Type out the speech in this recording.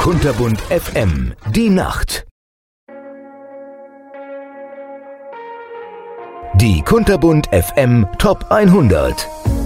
Kunterbunt FM, die Nacht. Die Kunterbunt FM Top 100.